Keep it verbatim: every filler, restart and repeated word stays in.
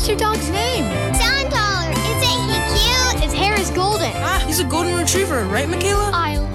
What's your dog's name? Sound Dollar. Isn't he cute? His hair is golden. Ah, he's a golden retriever, right, Michaela? I